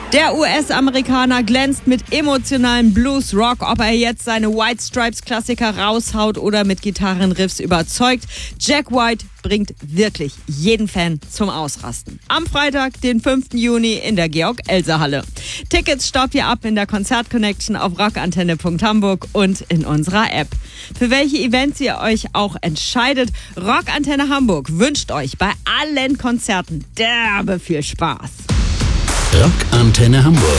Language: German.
Der US-Amerikaner glänzt mit emotionalem Blues-Rock. Ob er jetzt seine White Stripes-Klassiker raushaut oder mit Gitarrenriffs überzeugt, Jack White bringt wirklich jeden Fan zum Ausrasten. Am Freitag, den 5. Juni in der Georg-Elser-Halle. Tickets staubt ihr ab in der Konzert-Connection auf rockantenne.hamburg und in unserer App. Für welche Events ihr euch auch entscheidet, Rockantenne Hamburg wünscht euch bei allen Konzerten derbe viel Spaß. Rockantenne Hamburg.